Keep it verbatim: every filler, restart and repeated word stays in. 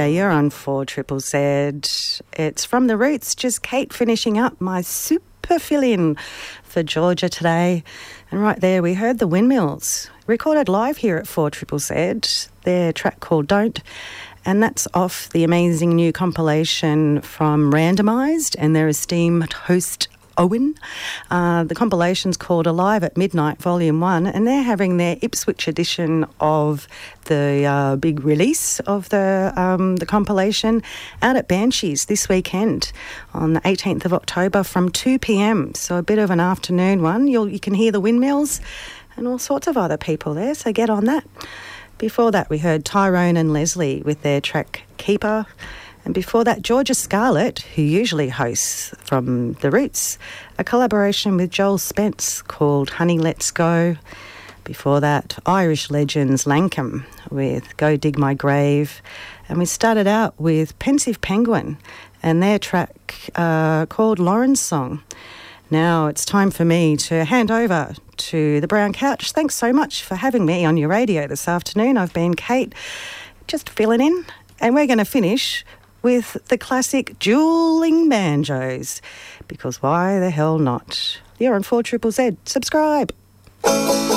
Yeah, you're on four Triple Z. It's From the Roots, just Kate finishing up my super fill-in for Georgia today. And right there we heard the Windmills, recorded live here at four Triple Z, their track called Don't. And that's off the amazing new compilation from Randomised and their esteemed host Owen. Uh, the compilation's called Alive at Midnight Volume one, and they're having their Ipswich edition of the uh, big release of the um, the compilation out at Banshees this weekend on the eighteenth of October from two p.m. So a bit of an afternoon one. You'll, you can hear the Windmills and all sorts of other people there, so get on that. Before that, we heard Tyrone and Leslie with their track Keeper. And before that, Georgia Scarlett, who usually hosts From the Roots, a collaboration with Joel Spence called Honey Let's Go. Before that, Irish legends Lankum with Go Dig My Grave. And we started out with Pensive Penguin and their track uh, called Lauren's Song. Now it's time for me to hand over to the Brown Couch. Thanks so much for having me on your radio this afternoon. I've been Kate, just filling in. And we're going to finish with the classic Dueling Banjos, because why the hell not? You're on four Triple Z. Subscribe.